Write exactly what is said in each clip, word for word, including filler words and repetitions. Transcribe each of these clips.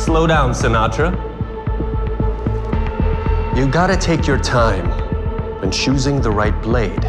Slow down, Sinatra. You gotta take your time when choosing the right blade.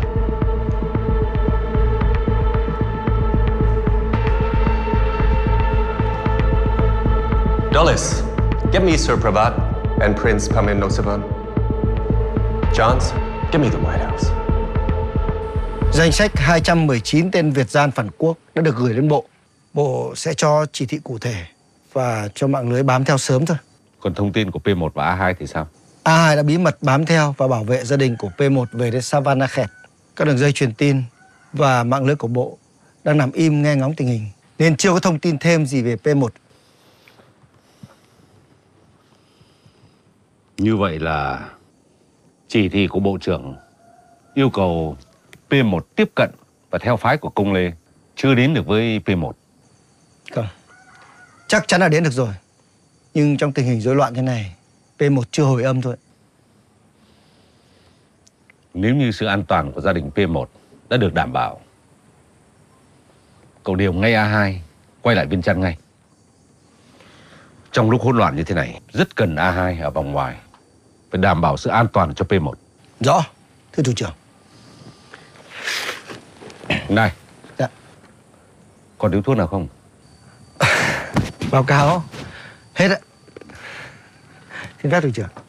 Dulles, get me Sir Pravat and Prince Pamenosavan. Johns, get me the White House. Danh sách hai trăm mười chín tên Việt gian phản quốc đã được gửi lên Bộ. Bộ sẽ cho chỉ thị cụ thể và cho mạng lưới bám theo sớm thôi. Còn thông tin của P một và A hai thì sao? A hai đã bí mật bám theo và bảo vệ gia đình của P một về đến Savannah Khẹt. Các đường dây truyền tin và mạng lưới của Bộ đang nằm im nghe ngóng tình hình, nên chưa có thông tin thêm gì về P một. Như vậy là chỉ thị của Bộ trưởng yêu cầu P một tiếp cận và theo phái của Công Lê chưa đến được với P một. Không, chắc chắn là đến được rồi. Nhưng trong tình hình rối loạn thế này, P một chưa hồi âm thôi. Nếu như sự an toàn của gia đình P một đã được đảm bảo, cậu điều ngay A hai quay lại Viên Chăn ngay. Trong lúc hỗn loạn như thế này, rất cần A hai ở vòng ngoài phải đảm bảo sự an toàn cho P một. Rõ, thưa thủ trưởng. Này. Dạ. Còn điếu thuốc nào không? Báo cáo hết ạ. Xin phép thủ trưởng.